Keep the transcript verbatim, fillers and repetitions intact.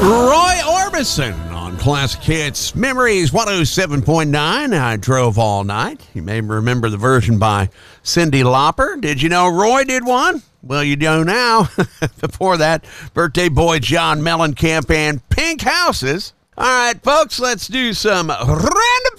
Roy Orbison on Classic Hits Memories one oh seven point nine. I drove all night. You may remember the version by Cyndi Lauper. Did you know Roy did one? Well, you do now. Before that, Birthday Boy John Mellencamp and Pink Houses. All right, folks, let's do some random